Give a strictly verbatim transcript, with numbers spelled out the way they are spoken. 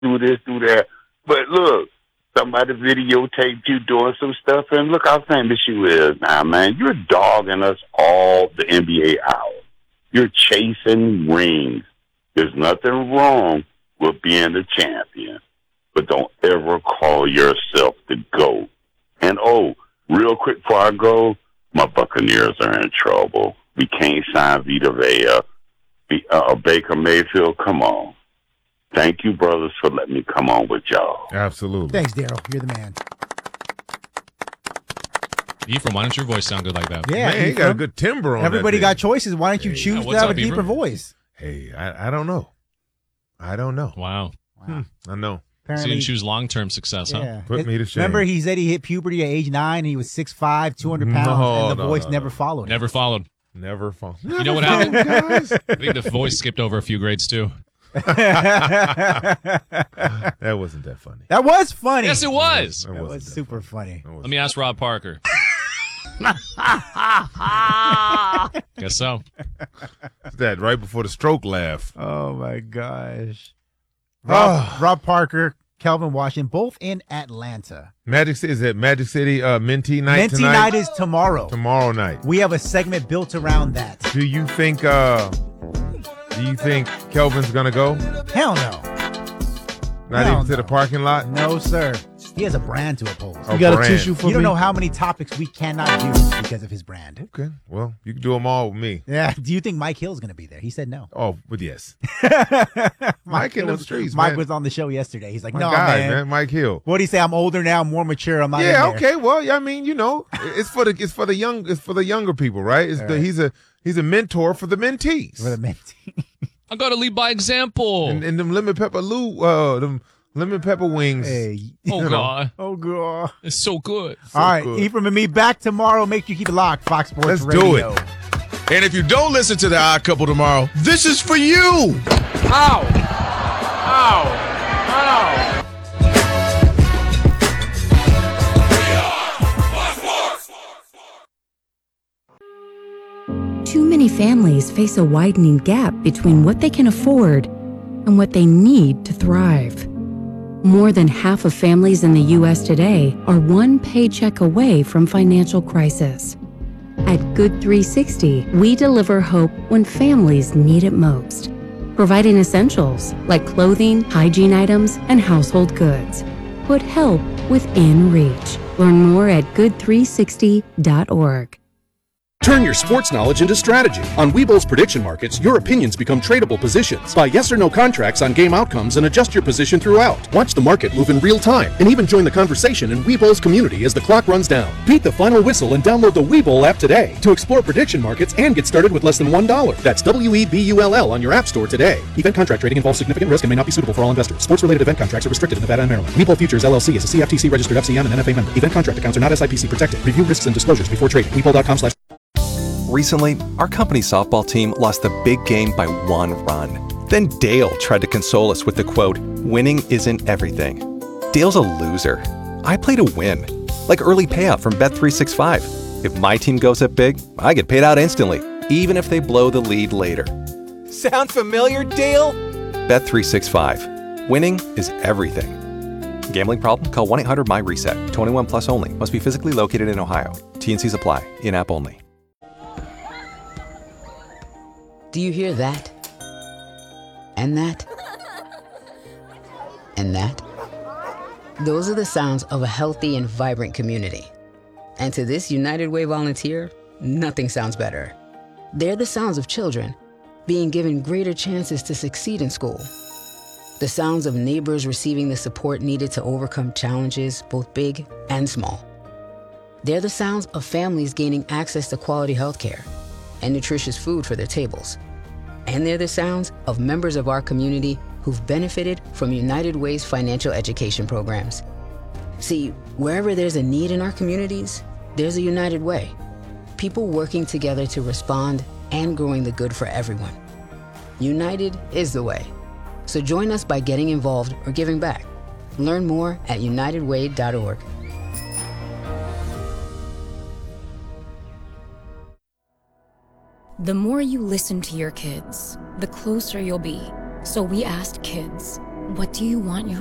do this, do that. But look, somebody videotaped you doing some stuff, and look how famous you is now, man. You're dogging us all the N B A out. You're chasing rings. There's nothing wrong with being the champion, but don't ever call yourself the GOAT. And, oh, real quick before I go, my Buccaneers are in trouble. We can't sign Vita Vea. Uh, Baker Mayfield, come on. Thank you, brothers, for letting me come on with y'all. Absolutely. Thanks, Daryl. You're the man. Ephraim, why don't your voice sound good like that? Yeah, Man, he got a good timbre on Everybody that got choices. Why don't you Hey, choose yeah, to what's have up, a deeper Ephraim? voice? Hey, I, I don't know. I don't know. Wow. Wow. I know. So Apparently, you didn't choose long-term success, huh? yeah. Put It- me to shame. Remember, he said he hit puberty at age nine, and he was six five, two hundred pounds, No, and the no, voice no, never no. followed him. Never followed. Never fall. You know what happened? Guys. I think the voice skipped over a few grades, too. That wasn't that funny. That was funny. Yes, it was. That That wasn't was that super funny. That Let wasn't- me ask Rob Parker. Guess so. that right before the stroke laugh. Oh, my gosh. Rob, Rob Parker, Kelvin Washington, both in Atlanta. Magic City, is it Magic City uh, Minty night Minty tonight? night is tomorrow. Tomorrow night. We have a segment built around that. Do you think uh do you think Kelvin's gonna go? Hell no. Not Hell even to no. the parking lot? No, sir. He has a brand to oppose. A You got a brand. tissue for You don't me? know how many topics we cannot do because of his brand. Okay. Well, you can do them all with me. Yeah. Do you think Mike Hill's going to be there? He said no. Oh, but yes. Mike in Hill the was- streets, Mike man. was on the show yesterday. He's like, My no, guy, man. man. Mike Hill. What do you say? I'm older now. I'm more mature. I'm not Yeah, in there. okay. Well, I mean, you know, it's for the it's for the young it's for the younger people, right? It's the, right. he's a he's a mentor for the mentees. For the Minty. I got to lead by example. and, and them lemon pepper Lou uh them lemon pepper wings. Hey. oh, you know. God. Oh, God. It's so good. All right. good. Ephraim and me back tomorrow. Make sure you keep it locked. Fox Sports Let's Radio. do it. And if you don't listen to the Odd Couple tomorrow, this is for you. Ow! Ow! Ow! Too many families face a widening gap between what they can afford and what they need to thrive. More than half of families in the U S today are one paycheck away from financial crisis. At Good three sixty, we deliver hope when families need it most, providing essentials like clothing, hygiene items, and household goods. Put help within reach. Learn more at good three sixty dot org. Turn your sports knowledge into strategy. On Webull's prediction markets, your opinions become tradable positions. Buy yes or no contracts on game outcomes and adjust your position throughout. Watch the market move in real time and even join the conversation in Webull's community as the clock runs down. Beat the final whistle and download the Webull app today to explore prediction markets and get started with less than one dollar. That's W E B U L L on your app store today. Event contract trading involves significant risk and may not be suitable for all investors. Sports-related event contracts are restricted in Nevada and Maryland. Webull Futures L L C is a C F T C registered F C M and N F A member. Event contract accounts are not S I P C protected. Review risks and disclosures before trading. Webull dot com slash Recently, our company softball team lost the big game by one run. Then Dale tried to console us with the quote, "Winning isn't everything." Dale's a loser. I play to win. Like early payout from Bet three sixty-five. If my team goes up big, I get paid out instantly, even if they blow the lead later. Sound familiar, Dale? Bet three sixty-five. Winning is everything. Gambling problem? Call one eight hundred M Y reset. twenty-one plus only. Must be physically located in Ohio. T and Cs apply. In-app only. Do you hear that? And that? And that? Those are the sounds of a healthy and vibrant community. And to this United Way volunteer, nothing sounds better. They're the sounds of children being given greater chances to succeed in school. The sounds of neighbors receiving the support needed to overcome challenges, both big and small. They're the sounds of families gaining access to quality healthcare and nutritious food for their tables. And they're the sounds of members of our community who've benefited from United Way's financial education programs. See, wherever there's a need in our communities, there's a United Way. People working together to respond and growing the good for everyone. United is the way. So join us by getting involved or giving back. Learn more at united way dot org. The more you listen to your kids, the closer you'll be. So we asked kids, What do you want your